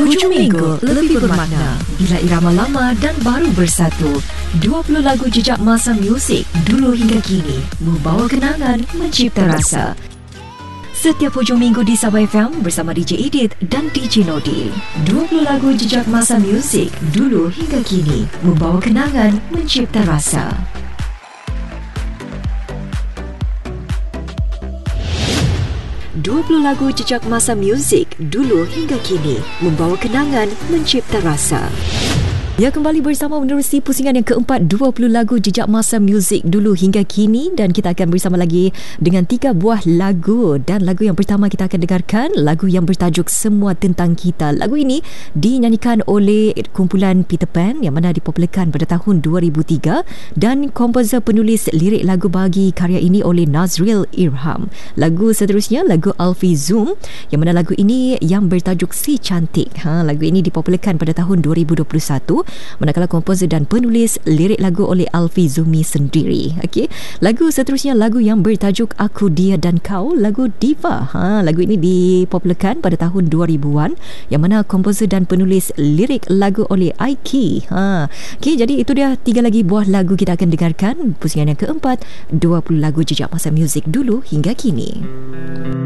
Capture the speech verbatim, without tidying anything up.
Hujung minggu lebih bermakna bila irama lama dan baru bersatu. dua puluh lagu jejak masa muzik dulu hingga kini membawa kenangan, mencipta rasa. Setiap hujung minggu di Sabah F M bersama D J Edith dan D J Nodi. dua puluh lagu jejak masa muzik dulu hingga kini membawa kenangan, mencipta rasa. dua puluh lagu jejak masa muzik dulu hingga kini membawa kenangan, mencipta rasa. Ya, kembali bersama menerusi pusingan yang keempat, dua puluh lagu jejak masa muzik dulu hingga kini, dan kita akan bersama lagi dengan tiga buah lagu. Dan lagu yang pertama kita akan dengarkan lagu yang bertajuk Semua Tentang Kita. Lagu ini dinyanyikan oleh kumpulan Peter Pan yang mana dipopularkan pada tahun dua ribu tiga, dan komposer penulis lirik lagu bagi karya ini oleh Nazril Irham. Lagu seterusnya lagu Alfie Zoom yang mana lagu ini yang bertajuk Si Cantik. Ha, lagu ini dipopularkan pada tahun dua ribu dua puluh satu, manakala komposer dan penulis lirik lagu oleh Alfie Zumi sendiri. Okey, lagu seterusnya lagu yang bertajuk Aku Dia dan Kau, lagu Diva. Ha, lagu ini dipopularkan pada tahun dua ribuan yang mana komposer dan penulis lirik lagu oleh Aiki. Ha, okey, jadi itu dia tiga lagi buah lagu kita akan dengarkan pusingan yang keempat, dua puluh lagu jejak masa muzik dulu hingga kini.